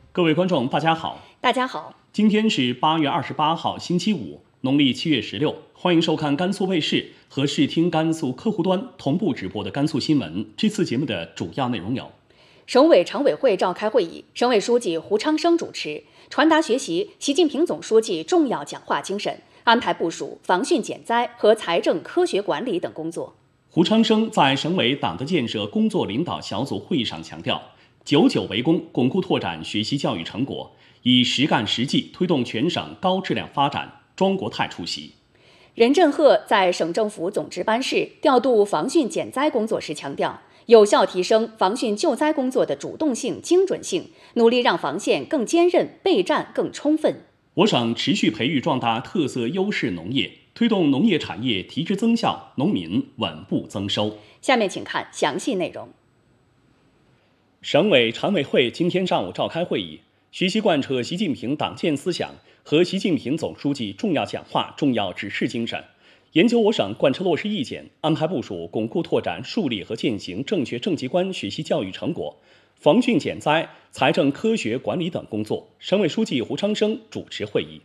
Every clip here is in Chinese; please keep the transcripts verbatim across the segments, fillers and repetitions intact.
各位观众，大家好。 大家好， 今天是八月二十八号，星期五，农历七月十六。欢迎收看甘肃卫视和视听甘肃客户端同步直播的甘肃新闻。这次节目的主要内容有： 省委常委会召开会议，省委书记胡昌生主持，传达学习习近平总书记重要讲话精神，安排部署防汛减灾和财政科学管理等工作。 胡昌生在省委党的建设工作领导小组会议上强调，久久为功，巩固拓展学习教育成果，以实干实际推动全省高质量发展。庄国泰出席。 任振赫在省政府总值班室调度防汛减灾工作时强调，有效提升防汛救灾工作的主动性、精准性，努力让防线更坚韧，备战更充分。 我省持续培育壮大特色优势农业，推动农业产业提质增效，农民稳步增收。 下面请看详细内容。 省委常委会今天上午召开会议，学习贯彻习近平党建思想和习近平总书记重要讲话、重要指示精神，研究我省贯彻落实意见，安排部署巩固拓展树立和践行正确正极观学习教育成果，防汛减灾、财政科学管理等工作。省委书记胡昌生主持会议。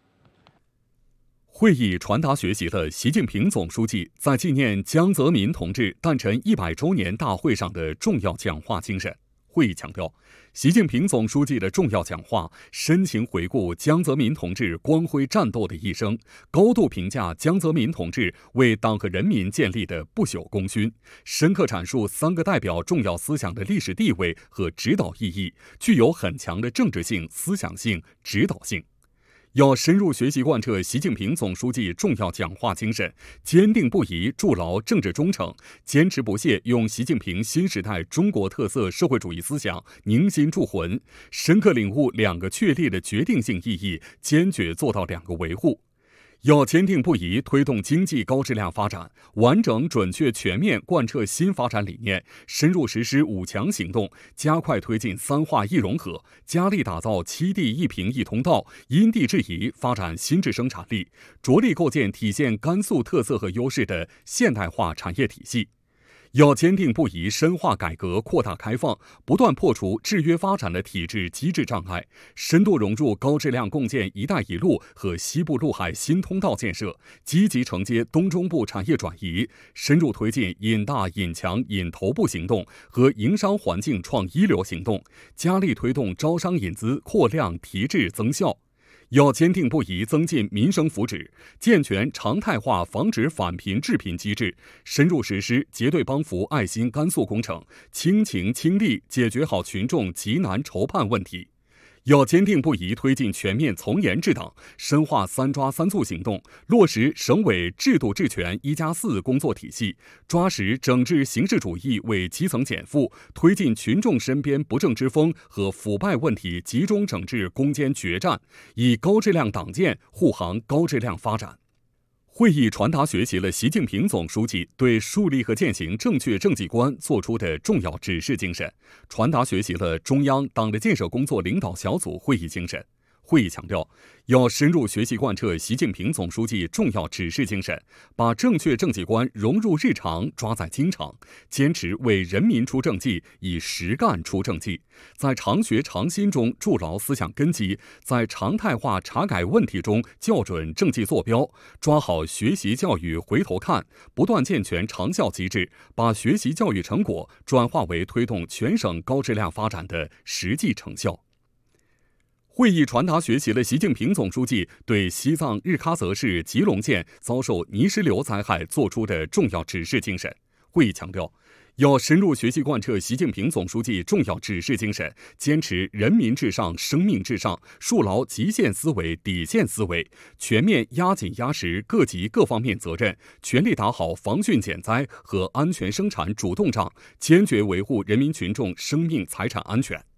会议传达学习了习近平总书记在纪念江泽民同志诞辰一百周年大会上的重要讲话精神。会议强调，习近平总书记的重要讲话深情回顾江泽民同志光辉战斗的一生，高度评价江泽民同志为党和人民建立的不朽功勋，深刻阐述三个代表重要思想的历史地位和指导意义，具有很强的政治性、思想性、指导性。要深入学习贯彻习近平总书记重要讲话精神，坚定不移筑牢政治忠诚，坚持不懈用习近平新时代中国特色社会主义思想凝心铸魂，深刻领悟两个确立的决定性意义，坚决做到两个维护。要坚定不移推动经济高质量发展，完整准确全面贯彻新发展理念，深入实施五强行动，加快推进三化一融合，加力打造七地一平一通道，因地制宜发展新质生产力，着力构建体现甘肃特色和优势的现代化产业体系。要坚定不移深化改革扩大开放，不断破除制约发展的体制机制障碍，深度融入高质量共建“一带一路”和西部陆海新通道建设，积极承接东中部产业转移，深入推进引大引强引头部行动和营商环境创一流行动，加力推动招商引资扩量提质增效。要坚定不移增进民生福祉，健全常态化防止返贫致贫机制，深入实施结对帮扶爱心甘肃工程，倾情倾力解决好群众急难愁盼问题。要坚定不移推进全面从严治党，深化三抓三促行动，落实省委制度治权一加四工作体系，抓实整治形式主义为基层减负，推进群众身边不正之风和腐败问题集中整治攻坚决战，以高质量党建护航高质量发展。会议传达学习了习近平总书记对树立和践行正确政绩观作出的重要指示精神，传达学习了中央党的建设工作领导小组会议精神。会议强调，要深入学习贯彻习近平总书记重要指示精神，把正确政绩观融入日常，抓在经常，坚持为人民出政绩，以实干出政绩，在常学常新中筑牢思想根基，在常态化查改问题中校准政绩坐标，抓好学习教育回头看，不断健全长效机制，把学习教育成果转化为推动全省高质量发展的实际成效。会议传达学习了习近平总书记对西藏日喀则市吉隆县遭受泥石流灾害作出的重要指示精神。会议强调，要深入学习贯彻习近平总书记重要指示精神，坚持人民至上、生命至上，树牢极限思维、底线思维，全面压紧压实各级各方面责任，全力打好防汛减灾和安全生产主动仗，坚决维护人民群众生命财产安全。